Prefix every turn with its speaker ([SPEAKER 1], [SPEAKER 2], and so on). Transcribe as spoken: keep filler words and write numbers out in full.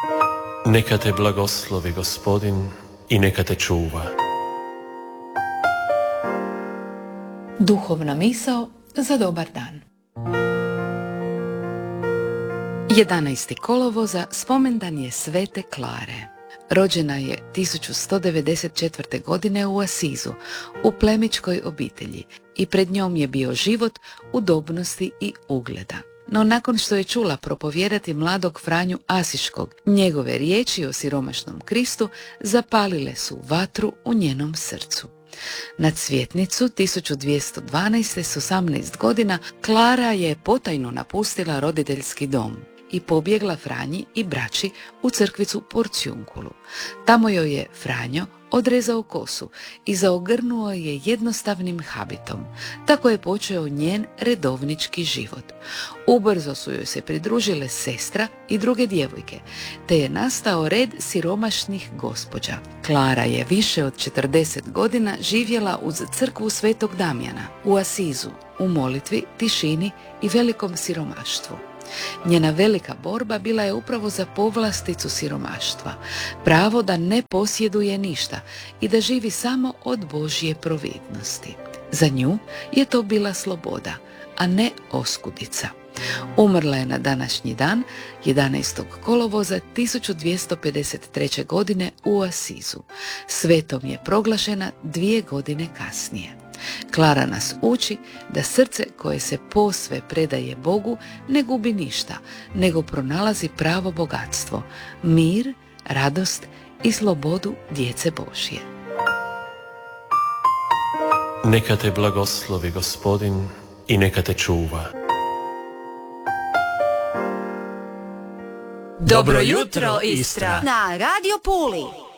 [SPEAKER 1] Neka te blagoslovi Gospodin i neka te čuva.
[SPEAKER 2] Duhovna misao za dobar dan. jedanaesti kolovoza spomendan je Svete Klare. Rođena je tisuću sto devedeset četvrte. godine u Asizu, u plemićkoj obitelji, i pred njom je bio život udobnosti i ugleda. No nakon što je čula propovijedati mladog Franju Asiškog, njegove riječi o siromašnom Kristu zapalile su vatru u njenom srcu. Na Cvjetnicu tisuću dvjesto dvanaeste. s osamnaest godina Klara je potajno napustila roditeljski dom i pobjegla Franji i braći u crkvicu Porciunkulu. Tamo joj je Franjo odrezao kosu i zaogrnuo je jednostavnim habitom. Tako je počeo njen redovnički život. Ubrzo su joj se pridružile sestra i druge djevojke, te je nastao red siromašnih gospođa. Klara je više od četrdeset godina živjela uz crkvu Svetog Damjana u Asizu, u molitvi, tišini i velikom siromaštvu. Njena velika borba bila je upravo za povlasticu siromaštva, pravo da ne posjeduje ništa i da živi samo od Božje providnosti. Za nju je to bila sloboda, a ne oskudica. Umrla je na današnji dan, jedanaestog kolovoza tisuću dvjesto pedeset treće. godine u Asizu. Svetom je proglašena dvije godine kasnije. Klara nas uči da srce koje se posve predaje Bogu ne gubi ništa, nego pronalazi pravo bogatstvo, mir, radost i slobodu djece Božje.
[SPEAKER 1] Neka te blagoslovi Gospodin i neka te čuva.
[SPEAKER 3] Dobro jutro, Istra!
[SPEAKER 4] Na Radio Puli.